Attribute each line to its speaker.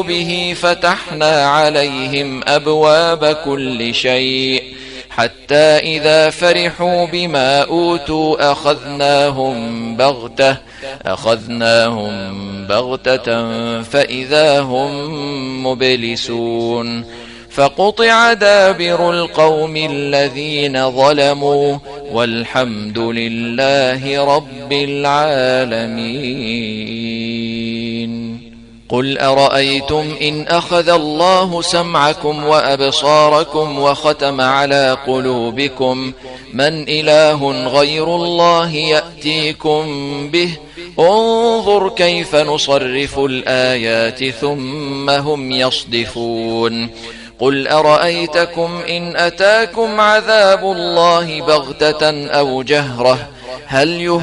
Speaker 1: به فتحنا عليهم أبواب كل شيء حتى إذا فرحوا بما أوتوا أخذناهم بغتة فإذا هم مبلسون فقطع دابر القوم الذين ظلموا والحمد لله رب العالمين. قل أرأيتم إن أخذ الله سمعكم وأبصاركم وختم على قلوبكم من إله غير الله يأتيكم به انظر كيف نصرف الآيات ثم هم يصدفون. قل أرأيتكم إن أتاكم عذاب الله بغتة أو جهرة هل